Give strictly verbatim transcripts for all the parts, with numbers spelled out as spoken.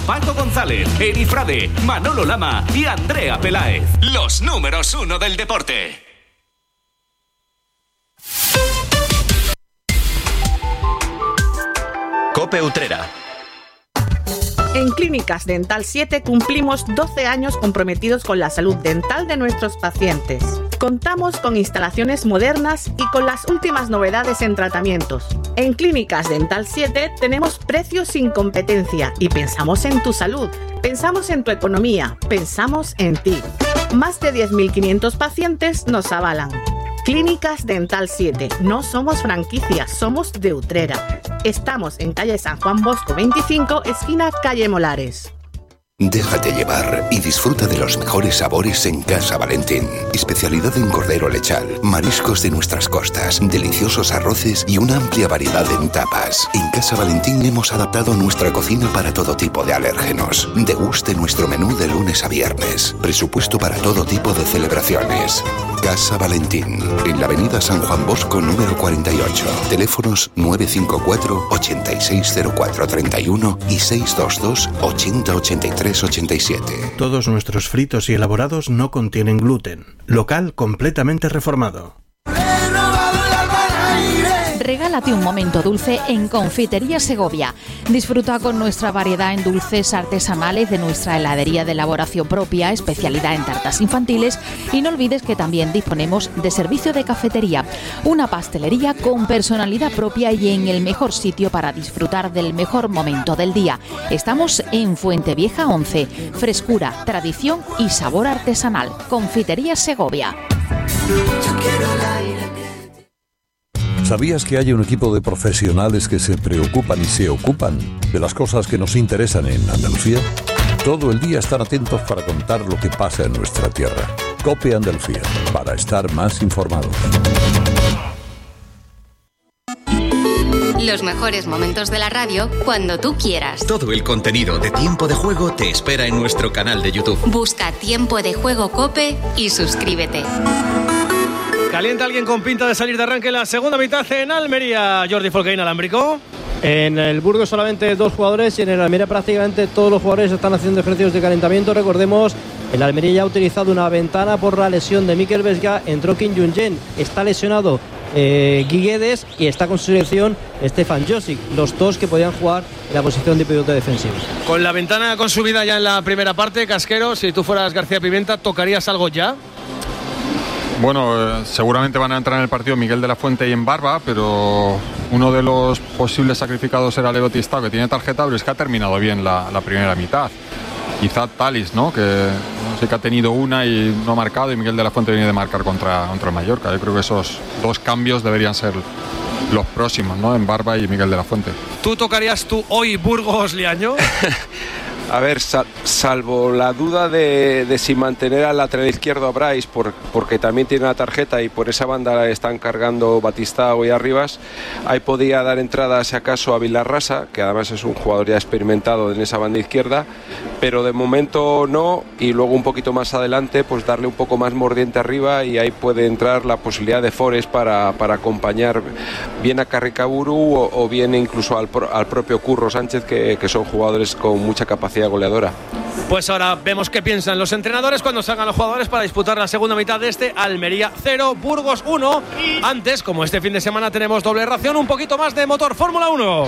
Paco González, Eri Frade, Manolo Lama y Andrea Peláez. Los números uno del deporte. COPE Utrera. En Clínicas Dental siete cumplimos doce años comprometidos con la salud dental de nuestros pacientes. Contamos con instalaciones modernas y con las últimas novedades en tratamientos. En Clínicas Dental siete tenemos precios sin competencia y pensamos en tu salud, pensamos en tu economía, pensamos en ti. Más de diez mil quinientos pacientes nos avalan. Clínicas Dental siete. No somos franquicias, somos de Utrera. Estamos en calle San Juan Bosco veinticinco, esquina calle Molares. Déjate llevar y disfruta de los mejores sabores en Casa Valentín. Especialidad en cordero lechal, mariscos de nuestras costas, deliciosos arroces y una amplia variedad en tapas. En Casa Valentín hemos adaptado nuestra cocina para todo tipo de alérgenos. Deguste nuestro menú de lunes a viernes. Presupuesto para todo tipo de celebraciones. Casa Valentín, en la avenida San Juan Bosco número cuarenta y ocho. Teléfonos nueve cinco cuatro, ochenta y seis cero cuatro treinta y uno y seis dos dos, ochenta ochenta y tres ochenta y siete. Todos nuestros fritos y elaborados no contienen gluten. Local completamente reformado. Regálate un momento dulce en Confitería Segovia. Disfruta con nuestra variedad en dulces artesanales de nuestra heladería de elaboración propia, especialidad en tartas infantiles, y no olvides que también disponemos de servicio de cafetería, una pastelería con personalidad propia y en el mejor sitio para disfrutar del mejor momento del día. Estamos en Fuentevieja once. Frescura, tradición y sabor artesanal. Confitería Segovia. ¿Sabías que hay un equipo de profesionales que se preocupan y se ocupan de las cosas que nos interesan en Andalucía? Todo el día están atentos para contar lo que pasa en nuestra tierra. COPE Andalucía, para estar más informados. Los mejores momentos de la radio cuando tú quieras. Todo el contenido de Tiempo de Juego te espera en nuestro canal de YouTube. Busca Tiempo de Juego COPE y suscríbete. ¿Calienta alguien con pinta de salir de arranque en la segunda mitad en Almería? Jordi Folcaín, alámbrico. En el Burgos solamente dos jugadores y en el Almería prácticamente todos los jugadores están haciendo ejercicios de calentamiento. Recordemos, el Almería ya ha utilizado una ventana por la lesión de Mikel Vesga. Entró Kim Jung-jen, está lesionado eh, Guiguedes y está con su selección Stefan Josic, los dos que podían jugar en la posición de pivote defensivo. Con la ventana consumida ya en la primera parte, Casquero, si tú fueras García Pimienta, ¿tocarías algo ya? Bueno, eh, seguramente van a entrar en el partido Miguel de la Fuente y en Barba, pero uno de los posibles sacrificados era Leo Tistao, que tiene tarjeta, pero es que ha terminado bien la, la primera mitad. Quizá Talis, ¿no? Que no sé, que ha tenido una y no ha marcado, y Miguel de la Fuente viene de marcar contra, contra el Mallorca. Yo creo que esos dos cambios deberían ser los próximos, ¿no? En Barba y Miguel de la Fuente. ¿Tú tocarías tú hoy Burgos Liaño? A ver, sal, salvo la duda de, de si mantener al lateral izquierdo a Brais, por, porque también tiene una tarjeta y por esa banda están cargando Batistao y Arribas, ahí podía dar entrada si acaso a Vilarrasa, que además es un jugador ya experimentado en esa banda izquierda, pero de momento no, y luego un poquito más adelante pues darle un poco más mordiente arriba, y ahí puede entrar la posibilidad de Forest para, para acompañar bien a Carricaburu o, o bien incluso al, al propio Curro Sánchez, que, que son jugadores con mucha capacidad goleadora. Pues ahora vemos qué piensan los entrenadores cuando salgan los jugadores para disputar la segunda mitad de este Almería cero, Burgos uno. Antes, como este fin de semana tenemos doble ración, un poquito más de motor Fórmula uno.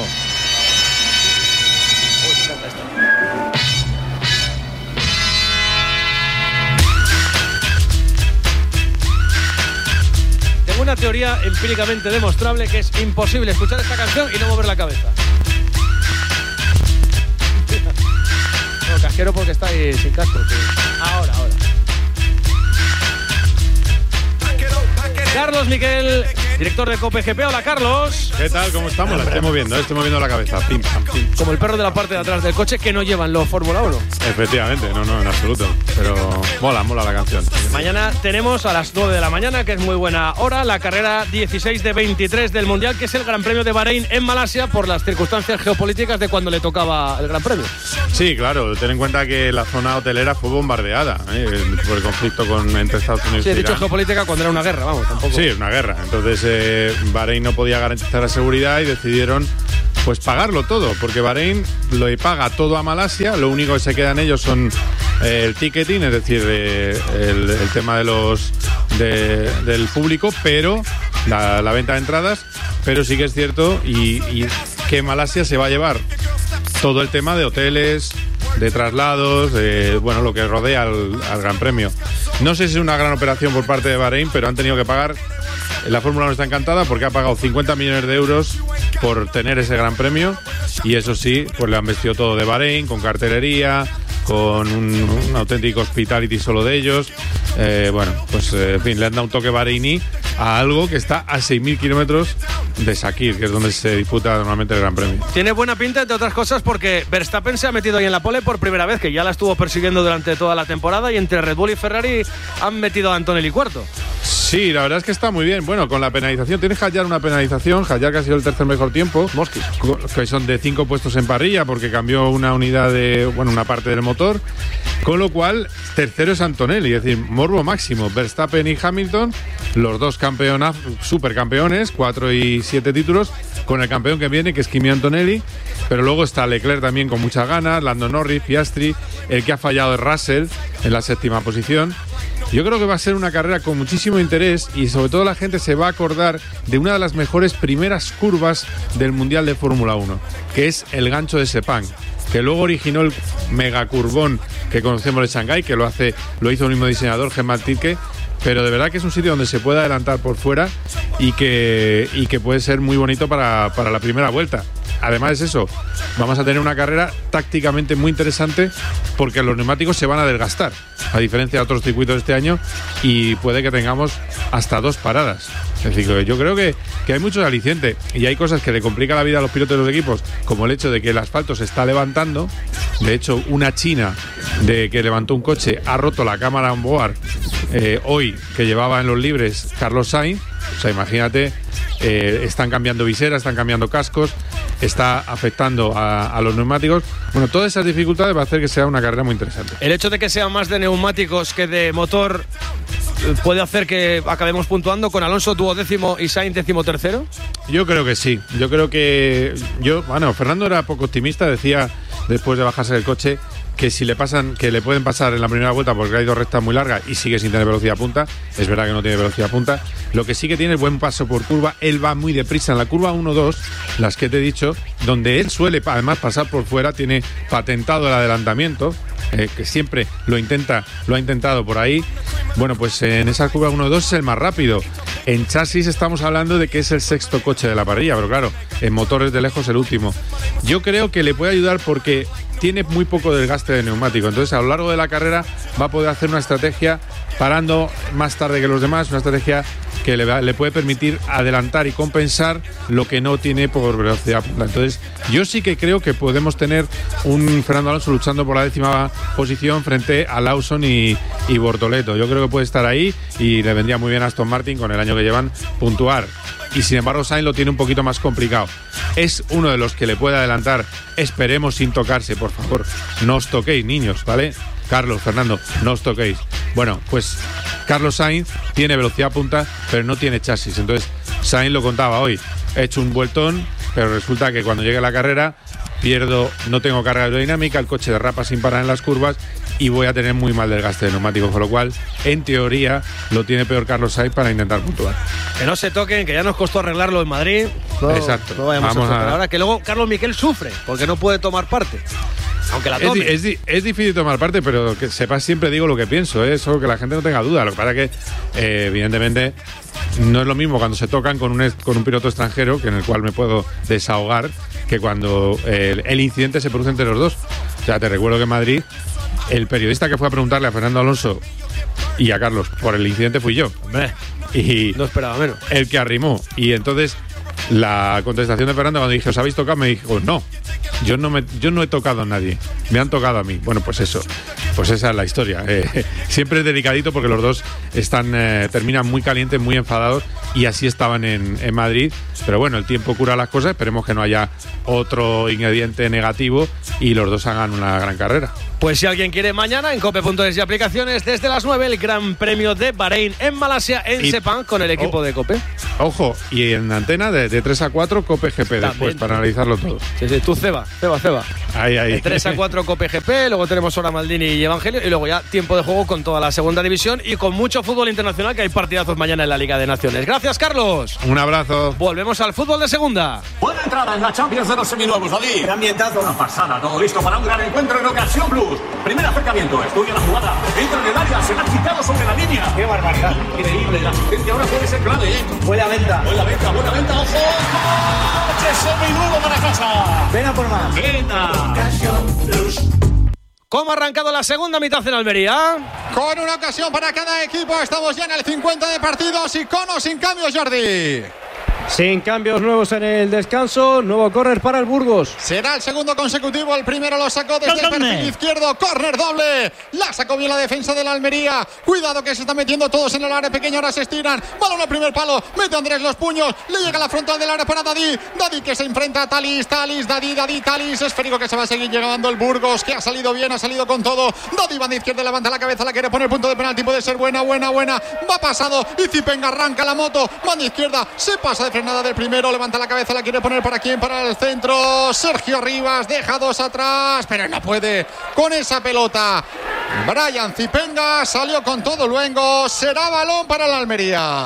Tengo una teoría empíricamente demostrable que es imposible escuchar esta canción y no mover la cabeza. No, Casquero porque está ahí sin casco. Tío. Ahora, ahora. Carlos Miquel, director de COPE G P. Hola, Carlos. ¿Qué tal? ¿Cómo estamos? La estoy moviendo, ¿eh? Estoy moviendo la cabeza. Pim, pam, pim. Como el perro de la parte de atrás del coche que no llevan los Fórmula uno. Efectivamente, no, no, en absoluto. Pero mola, mola la canción. Mañana tenemos a las nueve de la mañana, que es muy buena hora, la carrera dieciséis de veintitrés del Mundial, que es el Gran Premio de Bahrein en Malasia, por las circunstancias geopolíticas de cuando le tocaba el Gran Premio. Sí, claro. Ten en cuenta que la zona hotelera fue bombardeada, ¿eh? por el conflicto con, entre Estados Unidos sí, y Irán. Sí, he dicho geopolítica cuando era una guerra, vamos, tampoco. Sí, una guerra. Entonces eh, Bahrein no podía garantizar la seguridad y decidieron pues pagarlo todo, porque Bahrein lo paga todo a Malasia, lo único que se quedan ellos son eh, el ticketing, es decir, eh, el, el tema de los de, del público, pero la, la venta de entradas, pero sí que es cierto y, y que Malasia se va a llevar todo el tema de hoteles, de traslados, de, bueno, lo que rodea al, al Gran Premio. No sé si es una gran operación por parte de Bahrein, pero han tenido que pagar. La Fórmula uno está encantada porque ha pagado cincuenta millones de euros por tener ese Gran Premio, y eso sí, pues le han vestido todo de Bahrein, con cartelería, con un, un auténtico hospitality solo de ellos. Eh, bueno, pues eh, en fin, le han dado un toque bahreiní a algo que está a seis mil kilómetros de Sakir, que es donde se disputa normalmente el Gran Premio. Tiene buena pinta, entre otras cosas, porque Verstappen se ha metido ahí en la pole por primera vez, que ya la estuvo persiguiendo durante toda la temporada, y entre Red Bull y Ferrari han metido a Antonelli cuarto. Sí, la verdad es que está muy bien. Bueno, con la penalización, tienes Hadjar una penalización, Hadjar que ha sido el tercer mejor tiempo, Mosquis, que son de cinco puestos en parrilla porque cambió una unidad de, bueno, una parte del motor, con lo cual tercero es Antonelli, es decir, morbo máximo. Verstappen y Hamilton, los dos campeonas, supercampeones, cuatro y siete títulos, con el campeón que viene, que es Kimi Antonelli, pero luego está Leclerc también con muchas ganas, Lando Norris, Piastri, el que ha fallado es Russell en la séptima posición. Yo creo que va a ser una carrera con muchísimo interés, y sobre todo la gente se va a acordar de una de las mejores primeras curvas del Mundial de Fórmula uno, que es el gancho de Sepang, que luego originó el megacurvón que conocemos de Shanghái, que lo hace, lo hizo el mismo diseñador, Germán Tilke, pero de verdad que es un sitio donde se puede adelantar por fuera y que, y que puede ser muy bonito para, para la primera vuelta. Además es eso, vamos a tener una carrera tácticamente muy interesante porque los neumáticos se van a desgastar, a diferencia de otros circuitos de este año, y puede que tengamos hasta dos paradas. Es decir, que yo creo que, que hay muchos alicientes, y hay cosas que le complican la vida a los pilotos de los equipos, como el hecho de que el asfalto se está levantando. De hecho, una china de que levantó un coche ha roto la cámara on board eh, hoy, que llevaba en los libres Carlos Sainz. O sea, imagínate, eh, están cambiando viseras, están cambiando cascos, está afectando a, a los neumáticos. Bueno, todas esas dificultades va a hacer que sea una carrera muy interesante. El hecho de que sea más de neumáticos que de motor puede hacer que acabemos puntuando con Alonso duodécimo y Sainz décimo tercero. Yo creo que sí. Yo creo que yo, bueno, Fernando era poco optimista, decía después de bajarse del coche que si le pasan, que le pueden pasar en la primera vuelta porque ha ido recta muy larga y sigue sin tener velocidad punta. Es verdad que no tiene velocidad punta. Lo que sí que tiene es buen paso por curva. Él va muy deprisa en la curva uno dos, las que te he dicho, donde él suele además pasar por fuera, tiene patentado el adelantamiento, eh, que siempre lo intenta, lo ha intentado por ahí. Bueno, pues en esa curva uno dos es el más rápido. En chasis estamos hablando de que es el sexto coche de la parrilla, pero claro, en motores de lejos el último. Yo creo que le puede ayudar porque tiene muy poco desgaste de neumático, entonces a lo largo de la carrera va a poder hacer una estrategia parando más tarde que los demás, una estrategia que le, va, le puede permitir adelantar y compensar lo que no tiene por velocidad punta. Entonces yo sí que creo que podemos tener un Fernando Alonso luchando por la décima posición frente a Lawson y, y Bortoleto. Yo creo que puede estar ahí y le vendría muy bien a Aston Martin con el año que llevan puntuar. Y sin embargo Sainz lo tiene un poquito más complicado. Es uno de los que le puede adelantar, esperemos sin tocarse, por favor. No os toquéis, niños, ¿vale? Carlos, Fernando, no os toquéis. Bueno, pues Carlos Sainz tiene velocidad punta, pero no tiene chasis. Entonces Sainz lo contaba hoy, he hecho un vueltón, pero resulta que cuando llegue a la carrera pierdo, no tengo carga aerodinámica, el coche derrapa sin parar en las curvas y voy a tener muy mal desgaste de neumáticos, con lo cual, en teoría, lo tiene peor Carlos Sainz para intentar puntuar. Que no se toquen, que ya nos costó arreglarlo en Madrid. No, exacto. No vayamos Vamos a tocar. a... Ahora que luego Carlos Miquel sufre, porque no puede tomar parte. Aunque la tome. Es, es, es difícil tomar parte, pero que sepas, siempre digo lo que pienso, ¿eh? Eso, que la gente no tenga duda. Lo que pasa es que, eh, evidentemente, no es lo mismo cuando se tocan con un, con un piloto extranjero, que en el cual me puedo desahogar, que cuando eh, el, el incidente se produce entre los dos. O sea, te recuerdo que en Madrid, el periodista que fue a preguntarle a Fernando Alonso y a Carlos por el incidente fui yo. Hombre, y no esperaba menos. El que arrimó. Y entonces la contestación de Fernando cuando dije, ¿os habéis tocado? Me dijo, no. yo no, me, yo no he tocado a nadie, me han tocado a mí. Bueno, pues eso, pues esa es la historia. Eh, siempre es delicadito porque los dos están eh, terminan muy calientes, muy enfadados, y así estaban en, en Madrid. Pero bueno, el tiempo cura las cosas, esperemos que no haya otro ingrediente negativo y los dos hagan una gran carrera. Pues si alguien quiere, mañana en cope punto es y aplicaciones desde las nueve el Gran Premio de Bahrein en Malasia, en y, Sepang, con el equipo oh, de Cope. Ojo, y en antena de, de tres a cuatro Cope G P también, después, para analizarlo todo. Sí, sí, tú ceba, ceba, ceba. Ahí, ahí. De tres a cuatro Cope G P, luego tenemos Hora Maldini y Evangelio, y luego ya tiempo de juego con toda la segunda división y con mucho fútbol internacional, que hay partidazos mañana en la Liga de Naciones. Gracias, Carlos. Un abrazo. Volvemos al fútbol de segunda. Buena entrada en la Champions de los seminuevos, David. Qué ambientazo, una pasada, todo listo para un gran encuentro en Ocasión Plus. Primer acercamiento, estudia la jugada, entra en el área, se la ha quitado sobre la línea. ¡Qué barbaridad! Increíble, la asistencia ahora puede ser clave, ¿eh? Buena venta. Buena venta, buena venta, ojo. ¡Coche seminuevo para casa! Ven a por más. ¡Venta! Ocasión Plus. ¿Cómo ha arrancado la segunda mitad en Almería? Con una ocasión para cada equipo, estamos ya en el cincuenta de partidos y con o sin cambios, Jordi. Sin cambios nuevos en el descanso, nuevo córner para el Burgos. Será el segundo consecutivo, el primero lo sacó desde el perfil izquierdo, córner doble. La sacó bien la defensa de la Almería. Cuidado que se están metiendo todos en el área pequeña, ahora se estiran. Balón al primer palo, mete Andrés los puños, le llega a la frontal del área para Dadí. Dadí que se enfrenta a Talis, Talis, Dadí, Dadí, Talis. Esférico que se va a seguir llegando el Burgos, que ha salido bien, ha salido con todo. Dadí, banda izquierda, levanta la cabeza, la quiere poner punto de penalti, puede ser buena, buena, buena. Va pasado y Zipenga arranca la moto, banda izquierda, se pasa de frenada del primero, levanta la cabeza, la quiere poner para quién, para el centro. Sergio Rivas deja dos atrás, pero no puede con esa pelota. Brian Zipenga salió con todo luengo, será balón para la Almería,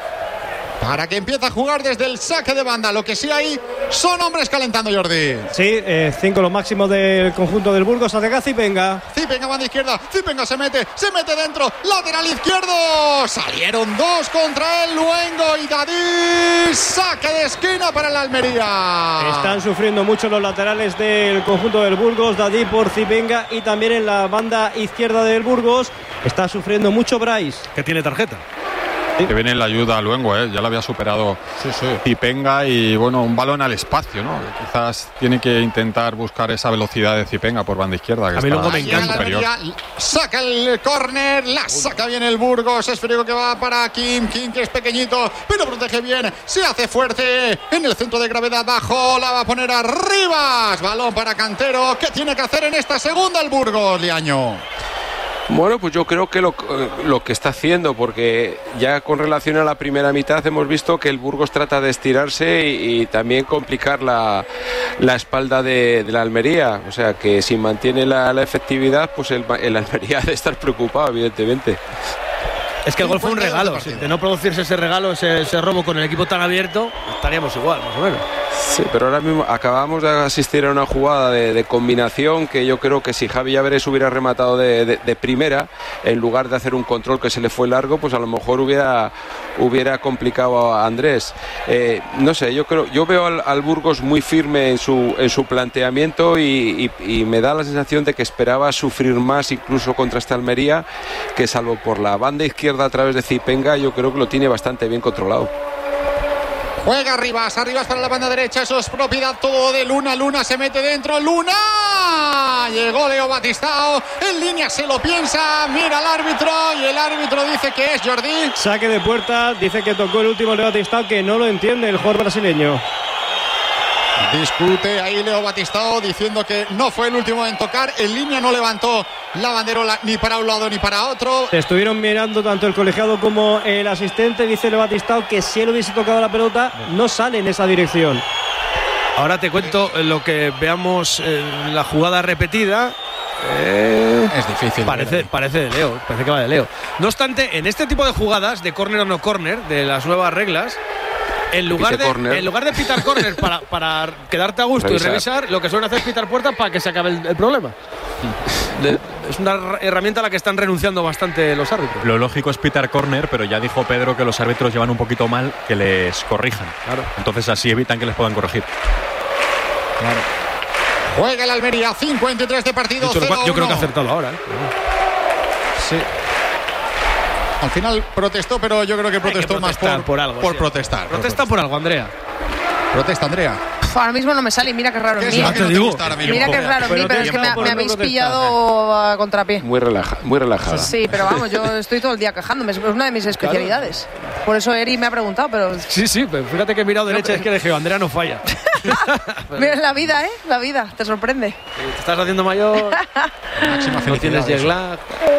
para que empiece a jugar desde el saque de banda. Lo que sí hay son hombres calentando, Jordi. Sí, eh, cinco lo máximo del conjunto del Burgos. Ataca Zipenga. Zipenga, banda izquierda. Zipenga se mete, se mete dentro. Lateral izquierdo. Salieron dos contra el Luengo y Dadí. Saque de esquina para la Almería. Están sufriendo mucho los laterales del conjunto del Burgos. Dadí por Zipenga, y también en la banda izquierda del Burgos está sufriendo mucho Bryce, que tiene tarjeta. Sí. Que viene en la ayuda a Luengo, ¿eh? Ya lo había superado sí, sí. Zipenga, y bueno, un balón al espacio, ¿no? Quizás tiene que intentar buscar esa velocidad de Zipenga por banda izquierda, que a mí está me encanta. superior. Saca el córner, la saca bien el Burgos. Esférico que va para Kim, Kim que es pequeñito, pero protege bien, se hace fuerte en el centro de gravedad bajo, la va a poner arriba. Balón para Cantero. ¿Qué tiene que hacer en esta segunda el Burgos, Liaño? Bueno, pues yo creo que lo, lo que está haciendo, porque ya con relación a la primera mitad hemos visto que el Burgos trata de estirarse y, y también complicar la, la espalda de, de la Almería. O sea que si mantiene la, la efectividad, pues el, el Almería ha de estar preocupado, evidentemente. Es que el gol fue un regalo. Si de no producirse ese regalo, ese, ese robo con el equipo tan abierto, estaríamos igual, más o menos. Sí, pero ahora mismo acabamos de asistir a una jugada de, de combinación que yo creo que si Javi Llaveres hubiera rematado de, de, de primera, en lugar de hacer un control que se le fue largo, pues a lo mejor hubiera, hubiera complicado a Andrés. Eh, no sé, yo creo, yo veo al, al Burgos muy firme en su, en su planteamiento y, y, y me da la sensación de que esperaba sufrir más incluso contra esta Almería, que salvo por la banda izquierda a través de Zipenga, yo creo que lo tiene bastante bien controlado. Juega Rivas, Arribas para la banda derecha, eso es propiedad todo de Luna. Luna se mete dentro, Luna. Llegó Leo Batistao, en línea se lo piensa, mira al árbitro y el árbitro dice que es Jordi. Saque de puerta, dice que tocó el último Leo Batistao, que no lo entiende el jugador brasileño. Discute ahí Leo Batistao diciendo que no fue el último en tocar. En línea no levantó la banderola ni para un lado ni para otro. Se estuvieron mirando tanto el colegiado como el asistente. Dice Leo Batistao que si él hubiese tocado la pelota no sale en esa dirección. Ahora te cuento lo que veamos en la jugada repetida. Eh, es difícil. Parece, parece de Leo, parece que va de Leo. No obstante, en este tipo de jugadas de córner o no córner, de las nuevas reglas, En lugar, de, en lugar de pitar córner para, para quedarte a gusto revisar. y revisar, lo que suelen hacer es pitar puertas para que se acabe el, el problema. De, es una herramienta a la que están renunciando bastante los árbitros. Lo lógico es pitar córner, pero ya dijo Pedro que los árbitros llevan un poquito mal que les corrijan. Claro. Entonces así evitan que les puedan corregir. Claro. Juega el Almería, cincuenta y tres de partido. Hecho, yo creo que ha acertado ahora. ¿eh? Sí. Al final protestó, pero yo creo que protestó que más por, por algo. por sí. protestar. Protesta por algo, Andrea. Protesta, Andrea. Ahora mismo no me sale, mira qué raro es mío. Te digo. Mira qué raro es mío, pero es que me, me habéis pillado a contrapié. Muy, relaja, muy relajada. Sí, pero vamos, yo estoy todo el día quejándome, es una de mis especialidades. Claro. Por eso Eri me ha preguntado, pero... Sí, sí, pero fíjate que he mirado derecha y izquierda y dije, Andrea no falla. Mira la vida, ¿eh? La vida, te sorprende. Sí, te estás haciendo mayor, no tienes jet lag.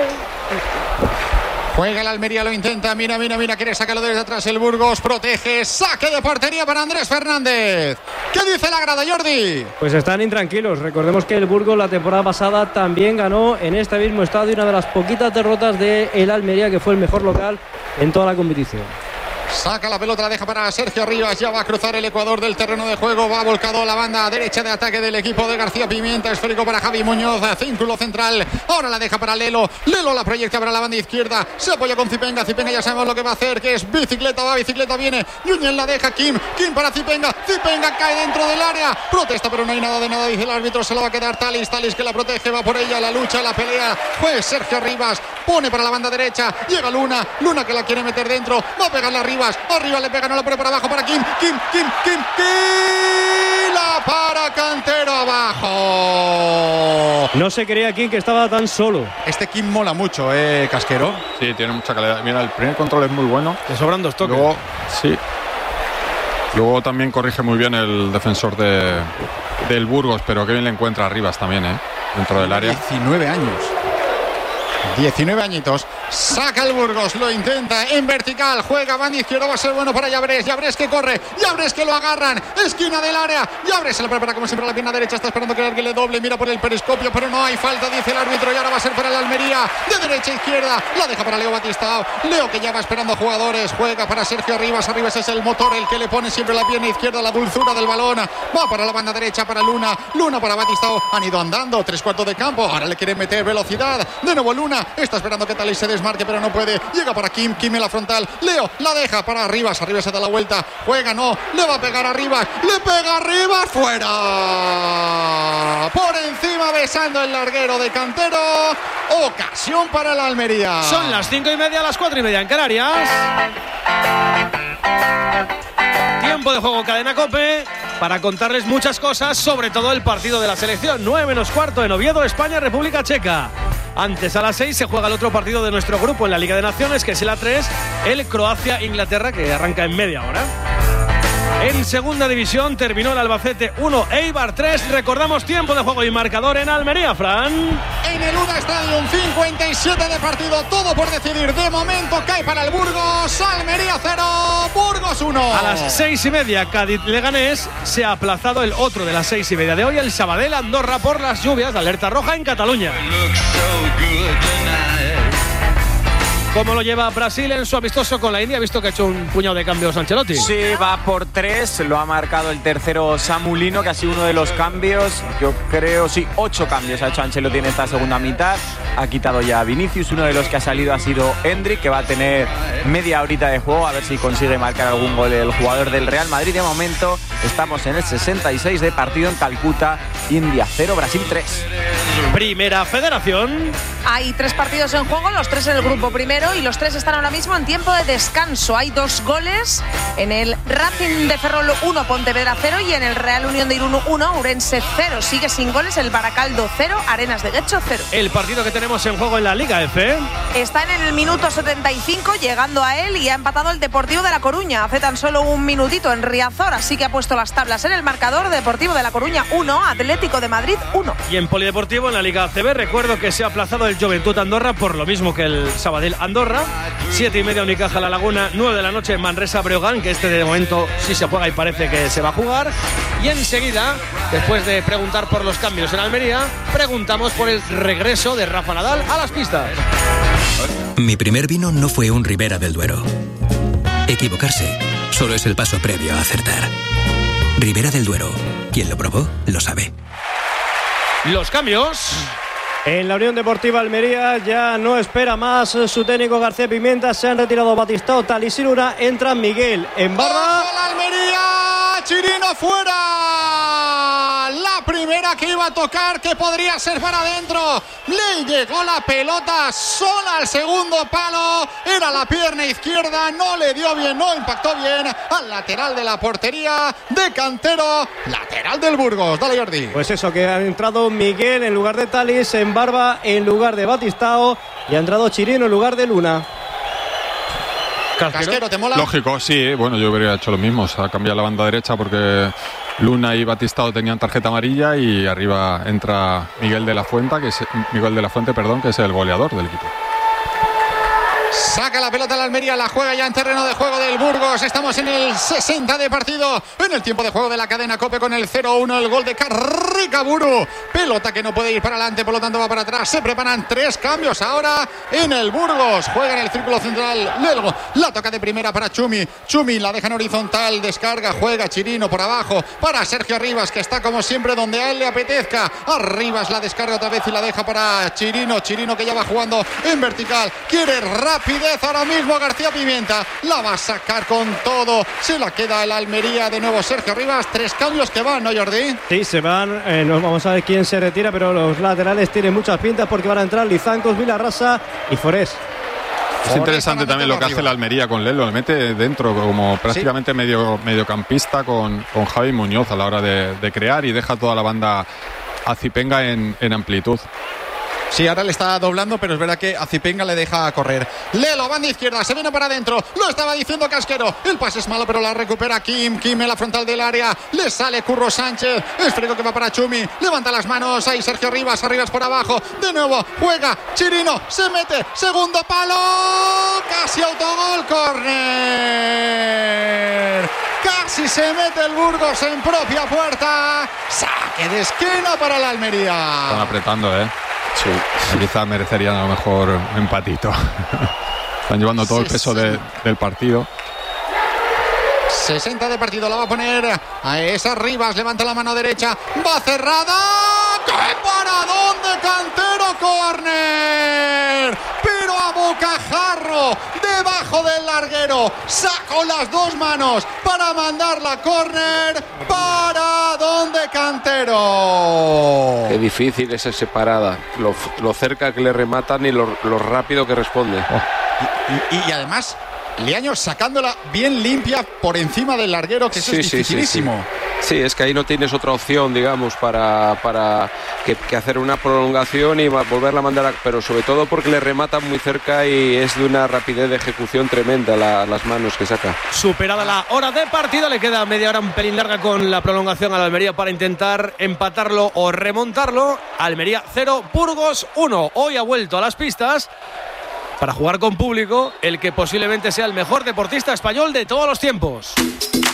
Juega el Almería, lo intenta, mira, mira, mira, quiere sacarlo desde atrás el Burgos, protege, saque de portería para Andrés Fernández. ¿Qué dice la grada, Jordi? Pues están intranquilos, recordemos que el Burgos la temporada pasada también ganó en este mismo estadio, una de las poquitas derrotas de el Almería, que fue el mejor local en toda la competición. Saca la pelota, la deja para Sergio Rivas, ya va a cruzar el ecuador del terreno de juego, va volcado a la banda derecha de ataque del equipo de García Pimienta, esférico para Javi Muñoz, círculo central, ahora la deja para Lelo, Lelo la proyecta para la banda izquierda, se apoya con Zipenga, Zipenga ya sabemos lo que va a hacer, que es bicicleta, va, bicicleta viene, Núñez la deja, Kim, Kim para Zipenga, Zipenga cae dentro del área, protesta pero no hay nada de nada, dice el árbitro, se la va a quedar Talis, Talis que la protege, va por ella, la lucha, la pelea, pues Sergio Rivas, pone para la banda derecha, llega Luna, Luna que la quiere meter dentro, va a pegarla a Rivas, arriba le pega, no la pone para abajo para Kim, Kim, Kim, Kim, Kim, la para Cantero abajo. No se creía Kim que estaba tan solo. Este Kim mola mucho, eh, Casquero. Sí, tiene mucha calidad. Mira, el primer control es muy bueno. Le sobran dos toques. Luego, sí. Luego también corrige muy bien el defensor de, del Burgos, pero que bien le encuentra a Rivas también, eh, dentro del área. diecinueve años. diecinueve añitos, saca el Burgos, lo intenta en vertical, juega banda izquierda, va a ser bueno para Llabres, Llabres que corre, Llabres que lo agarran, esquina del área, Llabres se la prepara como siempre a la pierna derecha, está esperando que alguien le doble, mira por el periscopio, pero no hay falta, dice el árbitro, y ahora va a ser para el Almería, de derecha a izquierda, la deja para Leo Batistao, Leo que ya va esperando jugadores, juega para Sergio Rivas, Rivas es el motor, el que le pone siempre la pierna izquierda, la dulzura del balón, va para la banda derecha, para Luna, Luna para Batistao, han ido andando, tres cuartos de campo, ahora le quieren meter velocidad, de nuevo Luna, está esperando que Talis se desmarque pero no puede, llega para Kim, Kim en la frontal, Leo la deja para Rivas, arriba se da la vuelta, juega, no, le va a pegar a Rivas, le pega a Rivas, fuera, por encima besando el larguero de Cantero, ocasión para el Almería. Son las cinco y media, las cuatro y media en Canarias. Tiempo de juego Cadena COPE para contarles muchas cosas, sobre todo el partido de la selección, nueve menos cuarto en Oviedo, España, República Checa. Antes a las seis se juega el otro partido de nuestro grupo en la Liga de Naciones, que es el A tres, el Croacia-Inglaterra, que arranca en media hora. En segunda división terminó el Albacete uno, Eibar tres. Recordamos tiempo de juego y marcador en Almería, Fran. En el Una Stadium, cincuenta y siete de partido, todo por decidir. De momento cae para el Burgos, Almería cero, Burgos uno. A las seis y media, Cádiz-Leganés. Se ha aplazado el otro de las seis y media de hoy, el Sabadell-Andorra, por las lluvias. Alerta roja en Cataluña. ¿Cómo lo lleva Brasil en su amistoso con la India? Visto que ha hecho un puñado de cambios Ancelotti. Sí, va por tres. Lo ha marcado el tercero Samu Lino, que ha sido uno de los cambios. Yo creo, sí, ocho cambios ha hecho Ancelotti en esta segunda mitad. Ha quitado ya a Vinicius. Uno de los que ha salido ha sido Endrick, que va a tener media horita de juego. A ver si consigue marcar algún gol el jugador del Real Madrid. De momento estamos en el sesenta y seis de partido en Calcuta. India cero, Brasil tres. Primera Federación. Hay tres partidos en juego, los tres en el grupo primero y los tres están ahora mismo en tiempo de descanso. Hay dos goles en el Racing de Ferrol uno, Pontevedra cero, y en el Real Unión de Irún uno, Ourense cero. Sigue sin goles el Baracaldo cero, Arenas de Guecho cero. El partido que tenemos en juego en la Liga F. Está en el minuto setenta y cinco, llegando a él, y ha empatado el Deportivo de La Coruña hace tan solo un minutito en Riazor, así que ha puesto las tablas en el marcador. Deportivo de La Coruña uno, Atlético de Madrid uno. Y en Polideportivo, en la Liga A C B, recuerdo que se ha aplazado el Joventut Andorra, por lo mismo que el Sabadell Andorra. Siete y media Unicaja La Laguna, nueve de la noche Manresa Breogán, que este de momento sí se juega y parece que se va a jugar. Y enseguida, después de preguntar por los cambios en Almería, preguntamos por el regreso de Rafa Nadal a las pistas. Mi primer vino no fue un Ribera del Duero. Equivocarse solo es el paso previo a acertar. Ribera del Duero, quien lo probó, lo sabe. Los cambios. En la Unión Deportiva Almería ya no espera más su técnico García Pimienta. Se han retirado Batistao, Talis y Luna. Entra Miguel en barra. ¡Ojo la Almería! ¡Chirino fuera! La primera que iba a tocar, que podría ser para adentro. Le llegó la pelota sola al segundo palo. Era la pierna izquierda, no le dio bien, no impactó bien al lateral de la portería de Cantero, lateral del Burgos. Dale, Jordi. Pues eso, que ha entrado Miguel en lugar de Talis, en Barba en lugar de Batistao y ha entrado Chirino en lugar de Luna. Casquero, ¿te mola? Lógico, sí, bueno, yo hubiera hecho lo mismo, se ha cambiado la banda derecha porque Luna y Batistao tenían tarjeta amarilla y arriba entra Miguel de la Fuente, que es Miguel de la Fuente, perdón, que es el goleador del equipo. Saca la pelota la Almería, la juega ya en terreno de juego del Burgos. Estamos en el sesenta de partido, en el tiempo de juego de la cadena COPE con el cero uno, el gol de Carricaburu. Pelota que no puede ir para adelante, por lo tanto va para atrás. Se preparan tres cambios ahora en el Burgos. Juega en el círculo central Lelgo. La toca de primera para Chumi. Chumi la deja en horizontal, descarga, juega Chirino por abajo para Sergio Arribas, que está como siempre donde a él le apetezca. Arribas la descarga otra vez y la deja para Chirino. Chirino que ya va jugando en vertical. Quiere rapidez ahora mismo García Pimienta, la va a sacar con todo, se la queda el Almería de nuevo Sergio Arribas. Tres cambios que van, ¿no, Jordi? Sí, se van, eh, no vamos a ver quién se retira, pero los laterales tienen muchas pintas porque van a entrar Lizancos, Vilarrasa y Forés. Es interesante también lo que hace la Almería con Lelo, le mete dentro como prácticamente ¿sí? medio mediocampista con, con Javi Muñoz a la hora de, de crear y deja toda la banda Azipenga en, en amplitud. Sí, ahora le está doblando, pero es verdad que Azipenga le deja correr. Lelo, banda izquierda, se viene para adentro. Lo estaba diciendo Casquero. El pase es malo, pero la recupera Kim. Kim en la frontal del área. Le sale Curro Sánchez. Es frigo que va para Chumi. Levanta las manos. Ahí Sergio Arribas. Arribas por abajo. De nuevo, juega. Chirino se mete. Segundo palo. Casi autogol. Córner. Casi se mete el Burgos en propia puerta. Saque de esquina para la Almería. Están apretando, ¿eh? Sí, quizá merecerían a lo mejor un empatito. Están llevando todo el peso de, del partido. sesenta de partido, la va a poner a esa Rivas, levanta la mano derecha, va cerrada. ¡Qué paradón de Cantero! ¡Córner! Pero a bocajarro, debajo del larguero, sacó las dos manos para mandarla córner. ¡Paradón de Cantero! Qué difícil es esa parada, lo, lo cerca que le rematan y lo, lo rápido que responde. Oh. Y, y, y además Liaño sacándola bien limpia por encima del larguero, que eso sí, es dificilísimo. Sí, sí, sí. sí, es que ahí no tienes otra opción, digamos, para, para que, que hacer una prolongación y volverla a mandar, a, pero sobre todo porque le rematan muy cerca y es de una rapidez de ejecución tremenda la, las manos que saca. Superada la hora de partido, le queda media hora un pelín larga con la prolongación a la Almería para intentar empatarlo o remontarlo. Almería cero, Burgos uno. Hoy ha vuelto a las pistas para jugar con público el que posiblemente sea el mejor deportista español de todos los tiempos.